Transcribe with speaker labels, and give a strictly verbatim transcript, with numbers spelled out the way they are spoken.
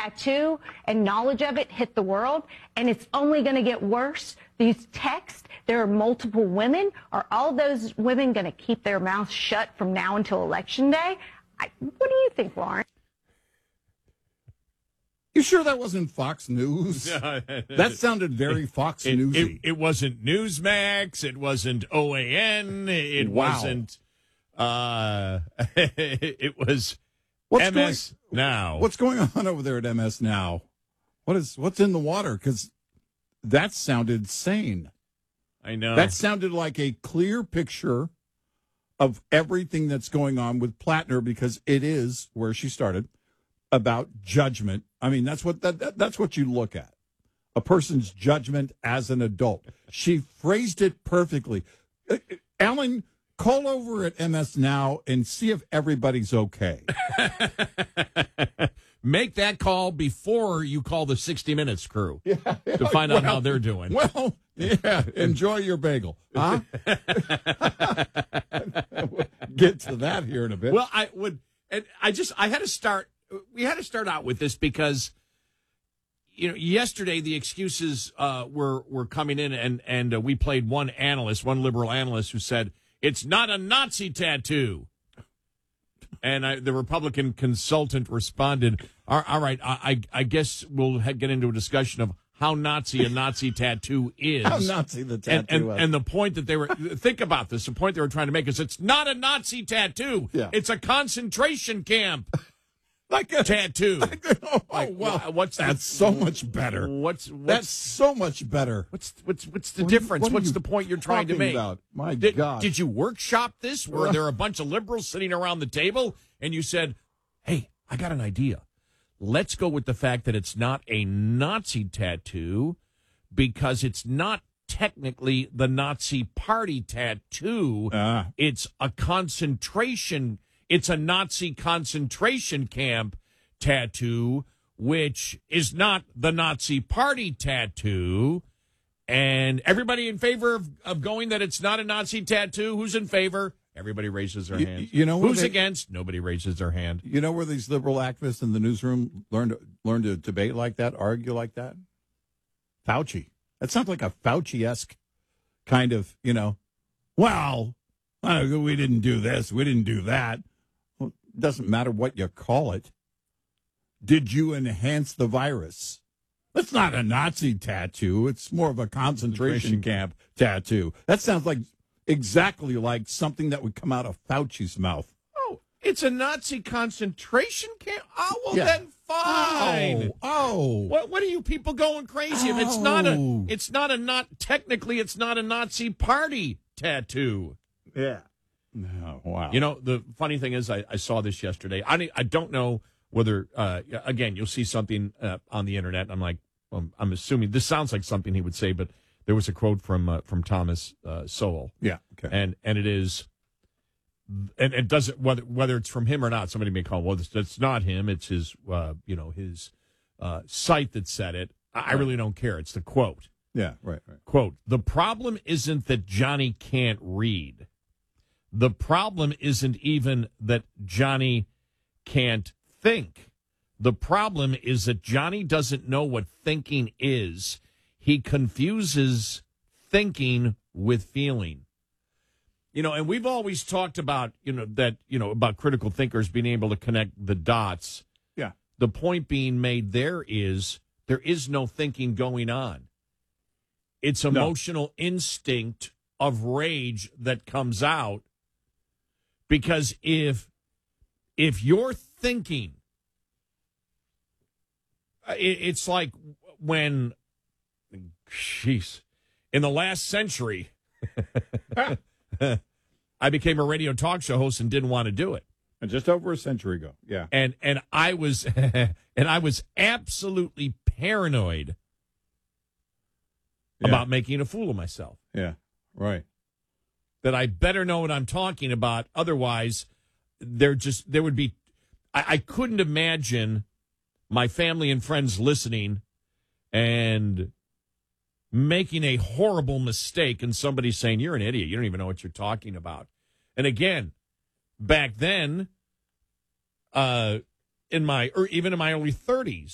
Speaker 1: tattoo and knowledge of it hit the world, and it's only going to get worse. These texts, there are multiple women. Are all those women going to keep their mouths shut from now until Election Day? I, what do you think, Lawrence?
Speaker 2: You sure that wasn't Fox News? That sounded very Fox
Speaker 3: it,
Speaker 2: Newsy.
Speaker 3: It, it wasn't Newsmax. It wasn't O A N. It
Speaker 2: wow.
Speaker 3: wasn't. Uh, it was
Speaker 2: what's
Speaker 3: M S
Speaker 2: going,
Speaker 3: Now.
Speaker 2: What's going on over there at M S Now? What is what's in the water? Because that sounded sane.
Speaker 3: I know.
Speaker 2: That sounded like a clear picture of everything that's going on with Plattner, because it is where she started about judgment. I mean, that's what that, that that's what you look at. A person's judgment as an adult. She phrased it perfectly. Uh, Ellen, call over at M S Now and see if everybody's okay.
Speaker 3: Make that call before you call the sixty minutes crew
Speaker 2: yeah,
Speaker 3: to find
Speaker 2: well,
Speaker 3: out how they're doing.
Speaker 2: Well, yeah, enjoy your bagel. Huh? Get to that here in a bit.
Speaker 3: Well, I would, and I just, I had to start, we had to start out with this because, you know, yesterday the excuses uh, were, were coming in, and, and uh, we played one analyst, one liberal analyst who said, it's not a Nazi tattoo. And I, the Republican consultant responded, all, all right, I, I guess we'll get into a discussion of how Nazi a Nazi tattoo is.
Speaker 2: How Nazi the tattoo
Speaker 3: and, and,
Speaker 2: was.
Speaker 3: and the point that they were, think about this, the point they were trying to make is it's not a Nazi tattoo.
Speaker 2: Yeah.
Speaker 3: It's a concentration camp
Speaker 2: like a
Speaker 3: tattoo.
Speaker 2: Like, oh,
Speaker 3: like,
Speaker 2: well,
Speaker 3: what's
Speaker 2: that's
Speaker 3: the,
Speaker 2: so much better.
Speaker 3: What's, what's
Speaker 2: That's so much better.
Speaker 3: What's what's what's the
Speaker 2: What-
Speaker 3: difference?
Speaker 2: what are
Speaker 3: What's
Speaker 2: you
Speaker 3: the point you're trying to
Speaker 2: talking
Speaker 3: make?
Speaker 2: about? My
Speaker 3: did,
Speaker 2: God.
Speaker 3: Did you workshop this? Were there a bunch of liberals sitting around the table and you said, hey, I got an idea. Let's go with the fact that it's not a Nazi tattoo because it's not technically the Nazi party tattoo.
Speaker 2: Uh.
Speaker 3: It's a concentration. It's a Nazi concentration camp tattoo, which is not the Nazi party tattoo. And everybody in favor of, of going that it's not a Nazi tattoo? Who's in favor? Everybody raises their
Speaker 2: You-
Speaker 3: hands.
Speaker 2: you know
Speaker 3: Who's
Speaker 2: they-
Speaker 3: against? Nobody raises their hand.
Speaker 2: You know where these liberal activists in the newsroom learn to learn to debate like that, argue like that? Fauci. That sounds like a Fauci-esque kind of, you know, well, uh, we didn't do this, we didn't do that. Well, it doesn't matter what you call it. Did you enhance the virus? That's not a Nazi tattoo. It's more of a concentration camp tattoo. That sounds like exactly like something that would come out of Fauci's mouth.
Speaker 3: Oh, it's a Nazi concentration camp? Oh, well,
Speaker 2: Yeah.
Speaker 3: then fine.
Speaker 2: Oh, oh.
Speaker 3: What what are you people going crazy? If it's not a
Speaker 2: Oh.
Speaker 3: it's not a not technically it's not a Nazi party tattoo.
Speaker 2: Yeah. Oh, wow.
Speaker 3: You know, the funny thing is I, I saw this yesterday. I I don't know whether uh, again, you'll see something uh, on the internet and I'm like, well, I'm assuming this sounds like something he would say, but there was a quote from uh, from Thomas uh, Sowell.
Speaker 2: Yeah. Okay.
Speaker 3: And and it is, and it doesn't whether whether it's from him or not. Somebody may call, well, it's, it's not him. It's his, uh, you know, his uh, site that said it. I, I really don't care. It's the quote.
Speaker 2: Yeah. Right. Right.
Speaker 3: Quote: the problem isn't that Johnny can't read. The problem isn't even that Johnny can't think. The problem is that Johnny doesn't know what thinking is. He confuses thinking with feeling. You know, and we've always talked about, you know, that, you know, about critical thinkers being able to connect the dots.
Speaker 2: Yeah.
Speaker 3: The point being made there is there is no thinking going on. It's emotional instinct of rage that comes out. Because if if you're thinking, it, it's like when, jeez, in the last century, I became a radio talk show host and didn't want to do it.
Speaker 2: And just over a century ago. Yeah.
Speaker 3: And and I was and I was absolutely paranoid
Speaker 2: Yeah.
Speaker 3: about making a fool of myself.
Speaker 2: Yeah. Right.
Speaker 3: That I better know what I'm talking about. Otherwise, there just there would be. I, I couldn't imagine my family and friends listening and making a horrible mistake and somebody saying, "You're an idiot. You don't even know what you're talking about." And again, back then, uh, in my or even in my early thirties.